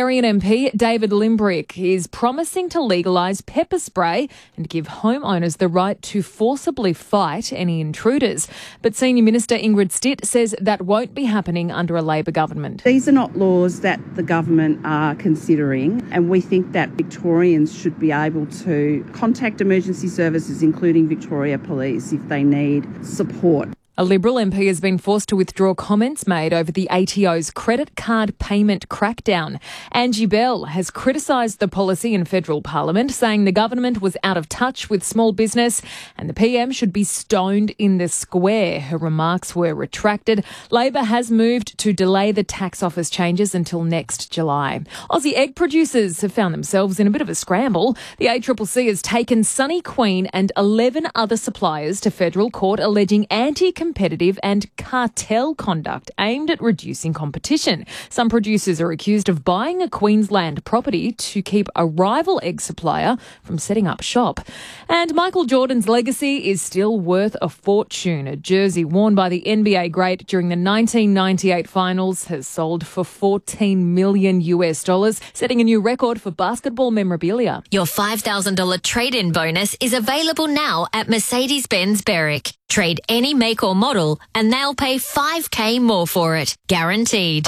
Darien MP David Limbrick is promising to legalise pepper spray and give homeowners the right to forcibly fight any intruders. But Senior Minister Ingrid Stitt says that won't be happening under a Labor government. These are not laws that the government are considering, and we think that Victorians should be able to contact emergency services, including Victoria Police, if they need support. A Liberal MP has been forced to withdraw comments made over the ATO's credit card payment crackdown. Angie Bell has criticised the policy in federal parliament, saying the government was out of touch with small business and the PM should be stoned in the square. Her remarks were retracted. Labor has moved to delay the tax office changes until next July. Aussie egg producers have found themselves in a bit of a scramble. The ACCC has taken Sunny Queen and 11 other suppliers to federal court alleging anti-competitive and cartel conduct aimed at reducing competition. Some producers are accused of buying a Queensland property to keep a rival egg supplier from setting up shop. And Michael Jordan's legacy is still worth a fortune. A jersey worn by the NBA great during the 1998 finals has sold for $14 million, setting a new record for basketball memorabilia. Your $5,000 trade-in bonus is available now at Mercedes-Benz Berwick. Trade any make or model and they'll pay $5,000 more for it. Guaranteed.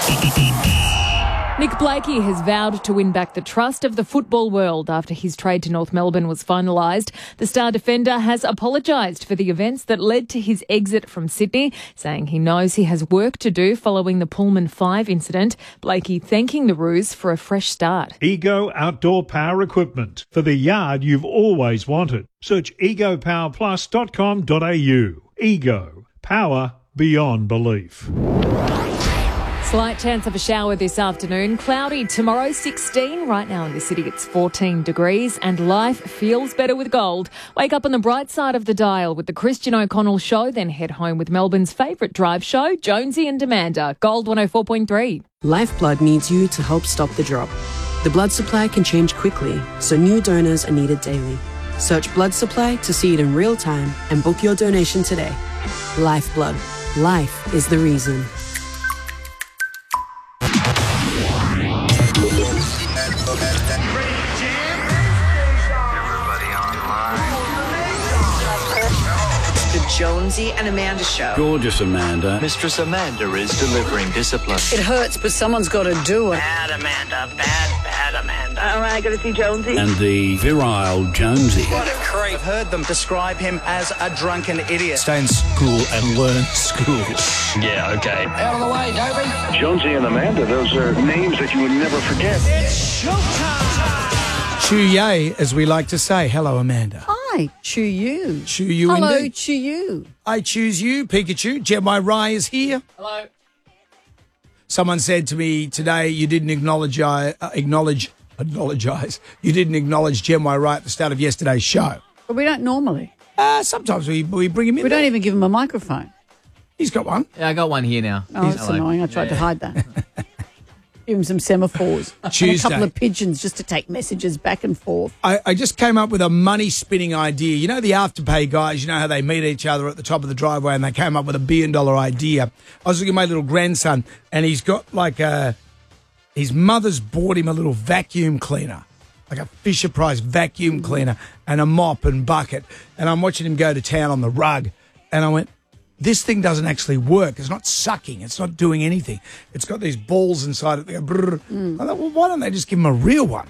Nick Blakey has vowed to win back the trust of the football world after his trade to North Melbourne was finalised. The star defender has apologised for the events that led to his exit from Sydney, saying he knows he has work to do following the Pullman 5 incident. Blakey thanking the Roos for a fresh start. Ego Outdoor Power Equipment for the yard you've always wanted. Search egopowerplus.com.au. Ego. Power beyond belief. Slight chance of a shower this afternoon. Cloudy tomorrow, 16. Right now in the city, it's 14 degrees and life feels better with gold. Wake up on the bright side of the dial with the Christian O'Connell Show, then head home with Melbourne's favourite drive show, Jonesy and Amanda. Gold 104.3. Lifeblood needs you to help stop the drop. The blood supply can change quickly, so new donors are needed daily. Search blood supply to see it in real time and book your donation today. Lifeblood. Life is the reason. Jonesy and Amanda Show. Gorgeous Amanda. Mistress Amanda is delivering discipline. It hurts, but someone's got to do it. Bad Amanda, bad Amanda. All right, got to see Jonesy. And the virile Jonesy. What a creep. I've heard them describe him as a drunken idiot. Stay in school and learn school. Yeah, okay. Out of the way, Toby. Jonesy and Amanda, those are names that you would never forget. It's showtime. Chew-yay, as we like to say. Hello, Amanda. Hi, chew you. Chew you Hello, indeed. chew you. I choose you, Pikachu. Jemai Rai is here. Hello. Someone said to me today, you didn't acknowledge. You didn't acknowledge Jemai Rai at the start of yesterday's show. But we don't normally. Sometimes we bring him in. We don't even give him a microphone. He's got one. Yeah, I got one here now. Oh, that's annoying. I tried to hide that. Give him some semaphores. Tuesday. And a couple of pigeons just to take messages back and forth. I just came up with a money-spinning idea. You know the Afterpay guys, you know how they meet each other at the top of the driveway, and they came up with $1 billion idea. I was looking at my little grandson, and he's got his mother's bought him a little vacuum cleaner, like a Fisher-Price vacuum cleaner, and a mop and bucket. And I'm watching him go to town on the rug, and I went, this thing doesn't actually work. It's not sucking. It's not doing anything. It's got these balls inside it. They go brrr. I thought, well, why don't they just give him a real one?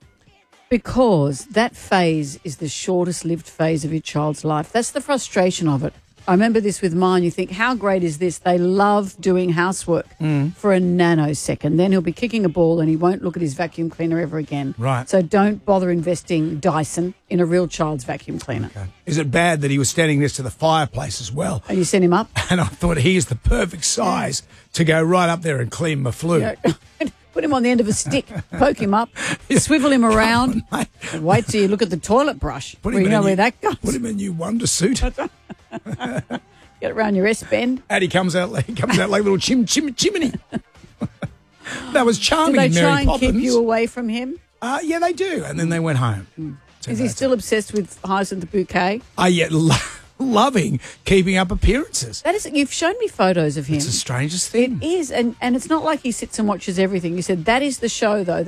Because that phase is the shortest lived phase of your child's life. That's the frustration of it. I remember this with mine. You think, how great is this? They love doing housework for a nanosecond. Then he'll be kicking a ball and he won't look at his vacuum cleaner ever again. Right. So don't bother investing Dyson in a real child's vacuum cleaner. Okay. Is it bad that he was standing next to the fireplace as well? And you sent him up? And I thought he is the perfect size to go right up there and clean my flue. Yeah. Put him on the end of a stick, poke him up, swivel him around, and wait till you look at the toilet brush. You know where that goes. Put him in a new wonder suit. Get it around your S-bend. And he comes out like a little chimney. That was charming. Do they Mary try and Poppins. keep you away from him? Yeah, they do. And then they went home. Is he still obsessed with Hyacinth the Bouquet? Yeah, loving keeping up appearances. That is, you've shown me photos of him. It's the strangest thing. It is, and it's not like he sits and watches everything. You said that is the show, though.